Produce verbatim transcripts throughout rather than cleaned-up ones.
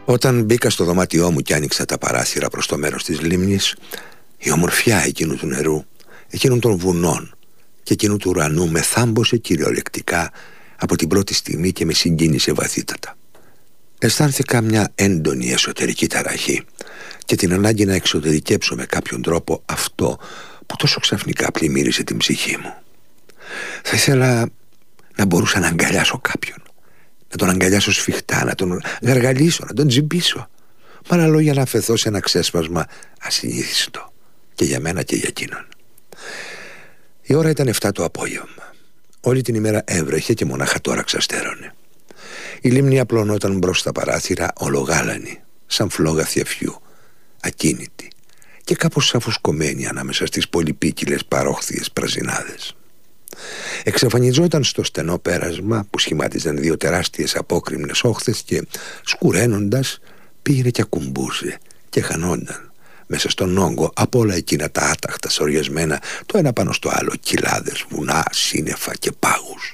Όταν μπήκα στο δωμάτιό μου και άνοιξα τα παράθυρα προς το μέρος της λίμνης, η ομορφιά εκείνου του νερού, εκείνων των βουνών και εκείνου του ουρανού με θάμπωσε κυριολεκτικά από την πρώτη στιγμή και με συγκίνησε βαθύτατα. Αισθάνθηκα μια έντονη εσωτερική ταραχή και την ανάγκη να εξωτερικέψω με κάποιον τρόπο αυτό που τόσο ξαφνικά πλημμύρισε την ψυχή μου. Θα ήθελα να μπορούσα να αγκαλιάσω κάποιον, να τον αγκαλιάσω σφιχτά, να τον γαργαλίσω, να τον τζιμπήσω. Με άλλα λόγια, να αφαιθώ σε ένα ξέσπασμα ασυνήθιστο και για μένα και για εκείνον. Η ώρα ήταν εφτά το απόγευμα. Όλη την ημέρα έβρεχε και μονάχα τώρα ξαστέρωνε. Η λίμνη απλωνόταν μπρος στα παράθυρα, ολογάλανη, σαν φλόγα θιαφιού, ακίνητη και κάπως αφουσκωμένη ανάμεσα στις πολυπίκυλες παρόχθιες πραζινάδες. Εξαφανιζόταν στο στενό πέρασμα που σχημάτιζαν δύο τεράστιες απόκρημνες όχθες και σκουραίνοντας πήγαινε και ακουμπούσε και χανόνταν μέσα στον όγκο από όλα εκείνα τα άταχτα σοριασμένα το ένα πάνω στο άλλο κοιλάδες, βουνά, σύννεφα και πάγους.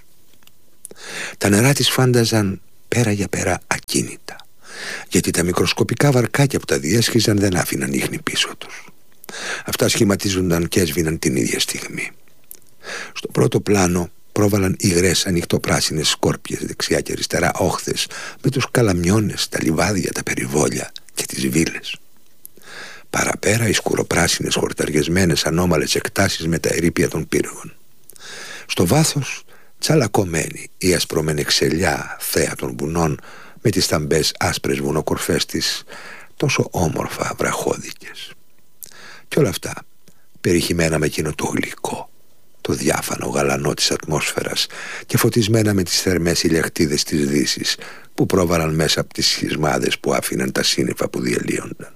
Τα νερά της φάνταζαν πέρα για πέρα ακίνητα, γιατί τα μικροσκοπικά βαρκάκια που τα διέσχιζαν δεν άφηναν ίχνη πίσω τους. Αυτά σχηματίζονταν και έσβηναν την ίδια στιγμή. Στο πρώτο πλάνο πρόβαλαν υγρές ανοιχτοπράσινες σκόρπιες δεξιά και αριστερά όχθες με τους καλαμιώνες, τα λιβάδια, τα περιβόλια και τις βίλες. Παραπέρα οι σκουροπράσινες χορταριασμένες ανώμαλες εκτάσεις με τα ερείπια των πύργων. Στο βάθος τσαλακωμένη η ασπρομενεξελιά θέα των βουνών με τις θαμπές άσπρες βουνοκορφές της, τόσο όμορφα βραχώδικες. Κι όλα αυτά περιχυμένα με εκείνο το γλυκό, το διάφανο γαλανό της ατμόσφαιρας και φωτισμένα με τις θερμές ηλιακτίδες της δύσης που πρόβαλαν μέσα από τις σχισμάδες που άφηναν τα σύννεφα που διελύονταν.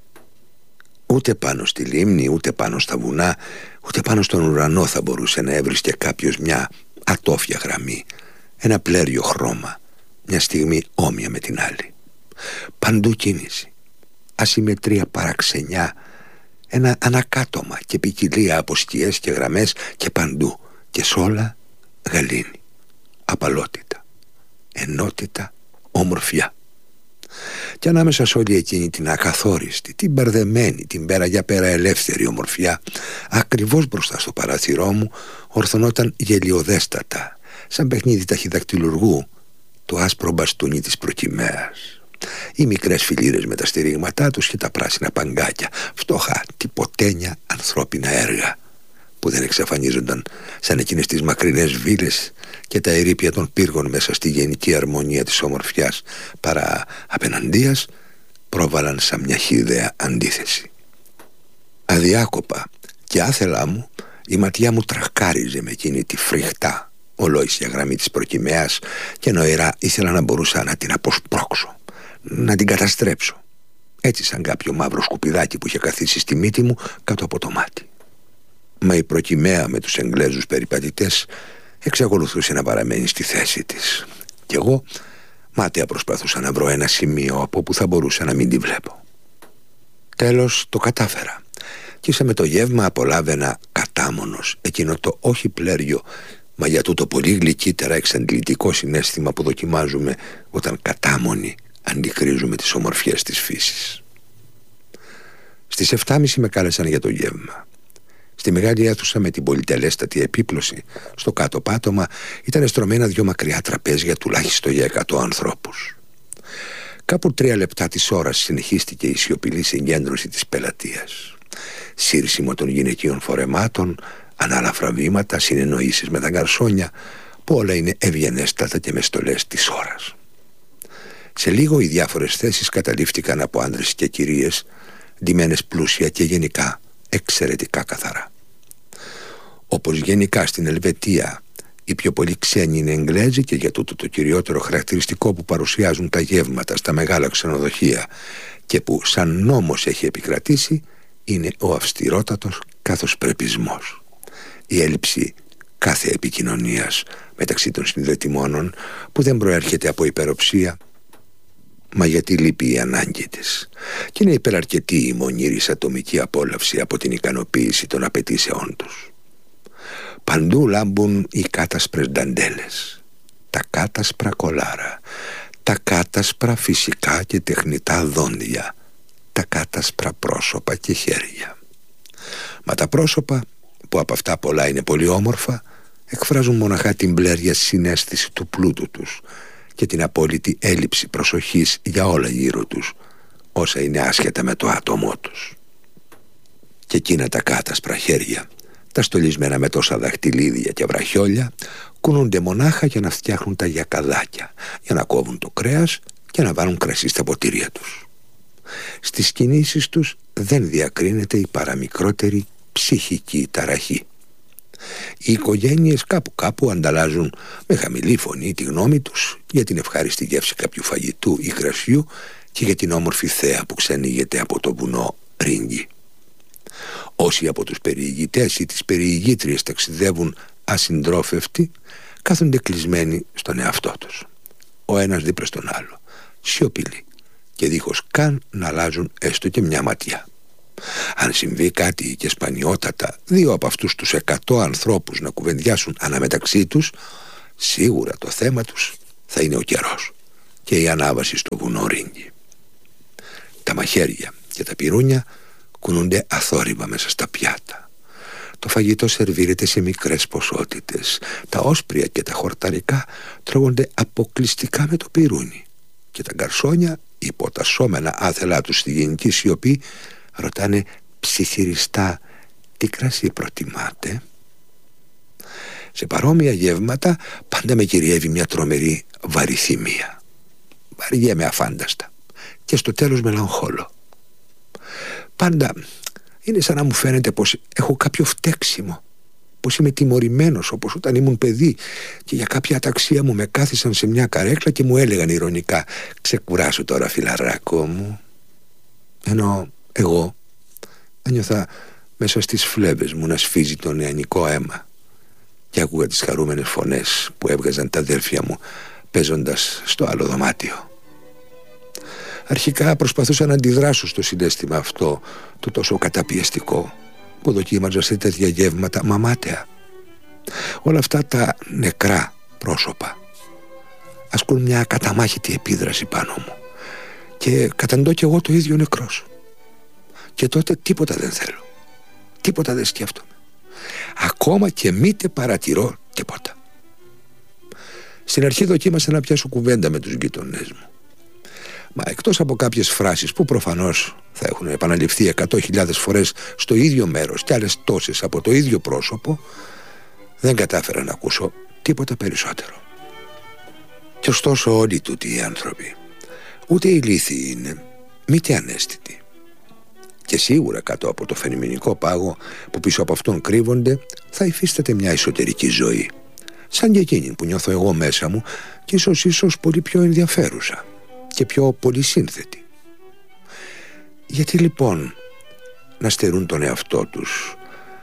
Ούτε πάνω στη λίμνη, ούτε πάνω στα βουνά, ούτε πάνω στον ουρανό θα μπορούσε να έβρισκε κάποιος μια ατόφια γραμμή, ένα πλέριο χρώμα, μια στιγμή όμοια με την άλλη. Παντού κίνηση, ασυμμετρία, παραξενιά, ένα ανακάτωμα και ποικιλία από σκιές και γραμμές και παντού και σ' όλα γαλήνη, απαλότητα, ενότητα, ομορφιά. Και ανάμεσα σε όλη εκείνη την ακαθόριστη, την μπερδεμένη, την πέρα για πέρα ελεύθερη ομορφιά, ακριβώς μπροστά στο παράθυρό μου ορθωνόταν γελιοδέστατα, σαν παιχνίδι ταχυδακτυλουργού, το άσπρο μπαστούνι της προκυμαίας. Οι μικρές φιλήρες με τα στηρίγματά τους και τα πράσινα παγκάκια, φτωχά, τυποτένια ανθρώπινα έργα που δεν εξαφανίζονταν σαν εκείνες τις μακρινές βίλες και τα ερείπια των πύργων μέσα στη γενική αρμονία της ομορφιάς, παρά απέναντίας πρόβαλαν σαν μια χυδαία αντίθεση. Αδιάκοπα και άθελά μου η ματιά μου τρακάριζε με εκείνη τη φρικτά ολόησια γραμμή της προκυμαίας και νοηρά ήθελα να μπορούσα να την αποσπρώξω, να την καταστρέψω, έτσι σαν κάποιο μαύρο σκουπιδάκι που είχε καθίσει στη μύτη μου κάτω από το μάτι. Μα η προκυμαία με τους Εγγλέζους περιπατητές εξακολουθούσε να παραμένει στη θέση της κι εγώ μάταια προσπαθούσα να βρω ένα σημείο από που θα μπορούσα να μην τη βλέπω. Τέλος το κατάφερα κι ίσα με το γεύμα απολάβαινα κατάμονος εκείνο το όχι πλέριο, μα για τούτο πολύ γλυκύτερα εξαντλητικό συναίσθημα που δοκιμάζουμε όταν κατάμονοι αντικρίζουμε τις ομορφιές της φύσης. Στις εφτά και μισή με κάλεσαν για το γεύμα. Στη μεγάλη αίθουσα με την πολυτελέστατη επίπλωση στο κάτω πάτωμα ήταν στρωμένα δυο μακριά τραπέζια τουλάχιστον για εκατό ανθρώπους. Κάπου τρία λεπτά της ώρας συνεχίστηκε η σιωπηλή συγκέντρωση της πελατείας. Σύρσιμο των γυναικείων φορεμάτων, ανάλαφρα βήματα, συνεννοήσεις με τα γκαρσόνια που όλα είναι ευγενέστατα και με στολές της ώρας. Σε λίγο οι διάφορες θέσεις καταλήφθηκαν από άντρες και κυρίες, ντυμένες πλούσια και γενικά εξαιρετικά καθαρά. Όπως γενικά στην Ελβετία οι πιο πολλοί ξένοι είναι Εγγλέζοι και για τούτο το κυριότερο χαρακτηριστικό που παρουσιάζουν τα γεύματα στα μεγάλα ξενοδοχεία και που σαν νόμος έχει επικρατήσει είναι ο αυστηρότατος καθοσπρεπισμός, η έλλειψη κάθε επικοινωνίας μεταξύ των συνδετημόνων που δεν προέρχεται από υπεροψία, μα γιατί λείπει η ανάγκη της και είναι υπεραρκετή η μονήρης ατομική απόλαυση από την ικανοποίηση των απαιτήσεών τους. Παντού λάμπουν οι κάτασπρες νταντέλες, τα κάτασπρα κολάρα, τα κάτασπρα φυσικά και τεχνητά δόντια, τα κάτασπρα πρόσωπα και χέρια. Μα τα πρόσωπα, που από αυτά πολλά είναι πολύ όμορφα, εκφράζουν μοναχά την μπλέρια συναίσθηση του πλούτου τους και την απόλυτη έλλειψη προσοχής για όλα γύρω τους, όσα είναι άσχετα με το άτομό τους. Και εκείνα τα κάτασπρα χέρια, τα στολισμένα με τόσα δαχτυλίδια και βραχιόλια, κουνούνται μονάχα για να φτιάχνουν τα γιακαδάκια, για να κόβουν το κρέας και να βάλουν κρασί στα ποτήρια τους. Στις κινήσεις τους δεν διακρίνεται η παραμικρότερη ψυχική ταραχή. Οι οικογένειες κάπου κάπου ανταλλάζουν με χαμηλή φωνή τη γνώμη τους για την ευχάριστη γεύση κάποιου φαγητού ή κρασιού και για την όμορφη θέα που ξενίγεται από το βουνό Ρίγκι. Όσοι από τους περιηγητές ή τις περιηγήτριες ταξιδεύουν ασυντρόφευτοι, κάθονται κλεισμένοι στον εαυτό τους, ο ένας δίπλα στον άλλο, σιωπηλοί και δίχως καν να αλλάζουν έστω και μια ματιά. Αν συμβεί κάτι και σπανιότατα δύο από αυτούς τους εκατό ανθρώπους να κουβεντιάσουν αναμεταξύ τους, σίγουρα το θέμα τους θα είναι ο καιρός και η ανάβαση στο βουνό Ρίγκι. Τα μαχαίρια και τα πυρούνια κουνούνται αθόρυβα μέσα στα πιάτα. Το φαγητό σερβίρεται σε μικρές ποσότητες. Τα όσπρια και τα χορταρικά τρώγονται αποκλειστικά με το πυρούνι και τα γκαρσόνια, υποτασσόμενα άθελά τους στη γενική σιωπή, ρωτάνε ψιθυριστά τι κρασί προτιμάτε. Σε παρόμοια γεύματα πάντα με κυριεύει μια τρομερή βαριθυμία. Βαριέμαι αφάνταστα και στο τέλος μελαγχόλω. Πάντα είναι σαν να μου φαίνεται πως έχω κάποιο φταίξιμο, πως είμαι τιμωρημένος όπως όταν ήμουν παιδί και για κάποια αταξία μου με κάθισαν σε μια καρέκλα και μου έλεγαν ειρωνικά «Ξεκουράσου τώρα φιλαράκο μου». Ενώ εγώ ένιωθα μέσα στις φλέβες μου να σφίζει το νεανικό αίμα και άκουγα τις χαρούμενες φωνές που έβγαζαν τα αδέρφια μου παίζοντας στο άλλο δωμάτιο. Αρχικά προσπαθούσα να αντιδράσω στο συναίσθημα αυτό, το τόσο καταπιεστικό, που δοκίμαζα σε τέτοια γεύματα μαμάταια. Όλα αυτά τα νεκρά πρόσωπα ασκούν μια ακαταμάχητη επίδραση πάνω μου και καταντώ κι εγώ το ίδιο νεκρός. Και τότε τίποτα δεν θέλω, τίποτα δεν σκέφτομαι, ακόμα και μήτε παρατηρώ τίποτα. Στην αρχή δοκίμασα να πιάσω κουβέντα με τους γείτονές μου. Μα εκτός από κάποιες φράσεις που προφανώς θα έχουν επαναληφθεί εκατό χιλιάδες φορές στο ίδιο μέρος και άλλες τόσες από το ίδιο πρόσωπο, δεν κατάφερα να ακούσω τίποτα περισσότερο. Και ωστόσο όλοι τούτοι οι άνθρωποι ούτε ηλίθιοι είναι, μήτε ανέστητοι. Και σίγουρα κάτω από το φαινομενικό πάγο που πίσω από αυτόν κρύβονται θα υφίσταται μια εσωτερική ζωή, σαν και εκείνη που νιώθω εγώ μέσα μου και ίσως ίσως πολύ πιο ενδιαφέρουσα και πιο πολυσύνθετη. Γιατί λοιπόν να στερούν τον εαυτό τους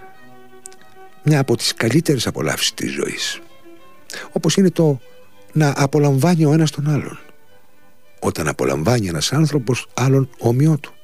μια από τις καλύτερες απολαύσεις της ζωής, όπως είναι το να απολαμβάνει ο ένας τον άλλον, όταν απολαμβάνει ένας άνθρωπος άλλον όμοιό του?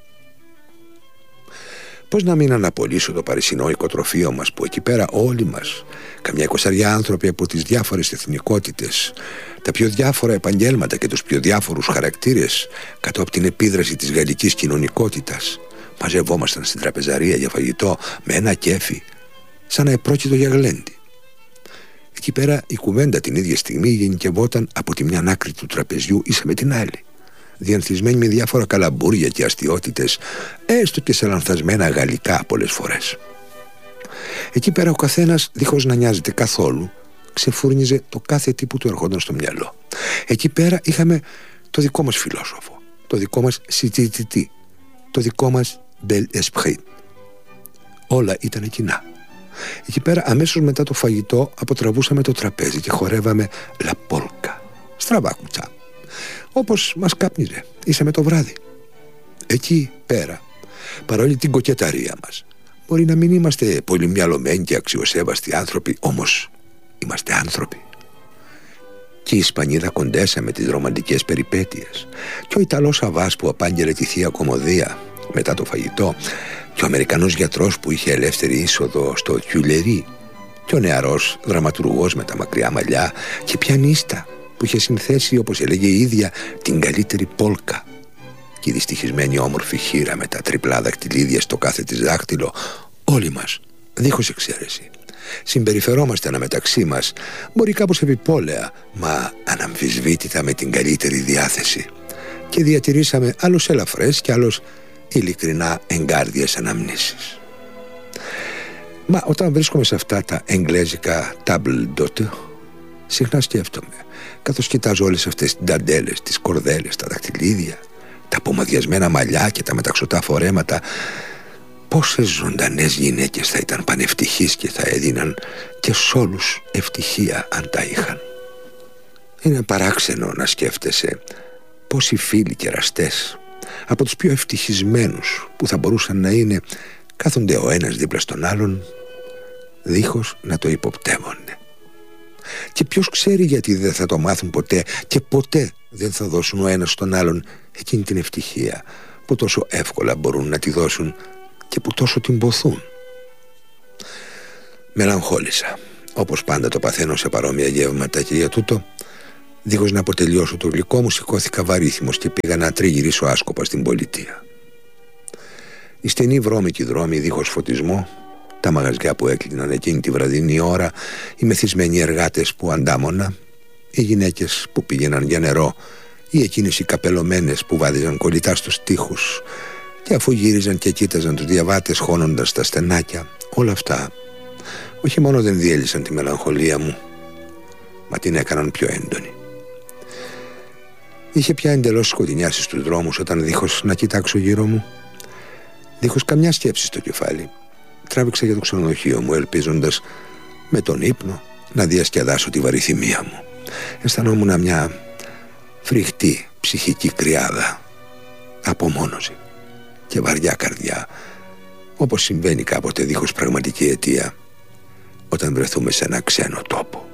Πώς να μην αναπολύσω το παρισινό οικοτροφείο μας, που εκεί πέρα όλοι μας, καμιά εικοσαριά άνθρωποι από τις διάφορες εθνικότητες, τα πιο διάφορα επαγγέλματα και τους πιο διάφορους χαρακτήρες, κάτω από την επίδραση της γαλλικής κοινωνικότητας, μαζευόμασταν στην τραπεζαρία για φαγητό με ένα κέφι, σαν να επρόκειτο για γλέντι. Εκεί πέρα η κουβέντα την ίδια στιγμή γενικευόταν από τη μια άκρη του τραπεζιού ίσα με την άλλη, διανθισμένη με διάφορα καλαμπούρια και αστιότητες, έστω και σε λανθασμένα γαλλικά πολλές φορές. Εκεί πέρα ο καθένας, δίχως να νοιάζεται καθόλου, ξεφούρνιζε το κάθε τι που του ερχόταν στο μυαλό. Εκεί πέρα είχαμε το δικό μας φιλόσοφο, το δικό μας συζητητή, το δικό μας bel esprit. Όλα ήταν κοινά. Εκεί πέρα αμέσως μετά το φαγητό αποτραβούσαμε το τραπέζι και χορεύαμε la polka, στραβά κουτσά, όπως μας κάπνιζε ίσα με το βράδυ. Εκεί πέρα, παρόλη την κοκεταρία μας, μπορεί να μην είμαστε πολύ μυαλωμένοι και αξιοσέβαστοι άνθρωποι, όμως είμαστε άνθρωποι. Και η Ισπανίδα Κοντέσα με τις ρομαντικές περιπέτειες, και ο Ιταλός Σαββάς που απάγγελε τη Θεία Κομμωδία μετά το φαγητό, και ο Αμερικανός γιατρός που είχε ελεύθερη είσοδο στο Τιουλερί, και ο νεαρός δραματουργός με τα μακριά μαλλιά και πιανίστα που είχε συνθέσει, όπως έλεγε η ίδια, την καλύτερη πόλκα. Και η δυστυχισμένη όμορφη χήρα με τα τριπλά δακτυλίδια στο κάθε της δάχτυλο, όλοι μας, δίχως εξαίρεση, συμπεριφερόμαστε αναμεταξύ μας, μπορεί κάπως επιπόλαια, μα αναμφισβήτητα με την καλύτερη διάθεση, και διατηρήσαμε άλλος ελαφρές και άλλος ειλικρινά εγκάρδιες αναμνήσεις. Μα όταν βρίσκομαι σε αυτά τα εγγλέζικα table d'hôte, συχνά σκέφτομαι, καθώς κοιτάζω όλες αυτές τις νταντέλες, τις κορδέλες, τα δακτυλίδια, τα πομαδιασμένα μαλλιά και τα μεταξωτά φορέματα, πόσες ζωντανές γυναίκες θα ήταν πανευτυχείς και θα έδιναν και σ' όλους ευτυχία αν τα είχαν. Είναι παράξενο να σκέφτεσαι πόσοι φίλοι και εραστές από τους πιο ευτυχισμένους που θα μπορούσαν να είναι κάθονται ο ένας δίπλα στον άλλον δίχως να το υποπτεύονται. Και ποιος ξέρει γιατί δεν θα το μάθουν ποτέ και ποτέ δεν θα δώσουν ο ένας στον άλλον εκείνη την ευτυχία που τόσο εύκολα μπορούν να τη δώσουν και που τόσο την ποθούν. Μελαγχόλησα, όπως πάντα το παθαίνω σε παρόμοια γεύματα, και για τούτο, δίχως να αποτελειώσω το γλυκό μου, σηκώθηκα βαρύθιμος και πήγα να τριγυρίσω άσκοπα στην πολιτεία. Οι στενοί βρώμικοι δρόμοι δίχως φωτισμό, τα μαγαζιά που έκλειναν εκείνη τη βραδινή ώρα, οι μεθυσμένοι εργάτες που αντάμωνα, οι γυναίκες που πήγαιναν για νερό ή εκείνες οι καπελωμένες που βάδιζαν κολλητά στους τοίχους και αφού γύριζαν και κοίταζαν τους διαβάτες χώνοντας τα στενάκια, όλα αυτά όχι μόνο δεν διέλυσαν τη μελαγχολία μου, μα την έκαναν πιο έντονη. Είχε πια εντελώς σκοτεινιάσει στους δρόμους όταν, δίχως να κοιτάξω γύρω μου, δίχως καμιά σκέψη στο κεφάλι, τράβηξα για το ξενοδοχείο μου, ελπίζοντας με τον ύπνο να διασκεδάσω τη βαρυθυμία μου. Αισθανόμουν μια φρικτή ψυχική κρυάδα, απομόνωση και βαριά καρδιά, όπως συμβαίνει κάποτε δίχως πραγματική αιτία όταν βρεθούμε σε ένα ξένο τόπο.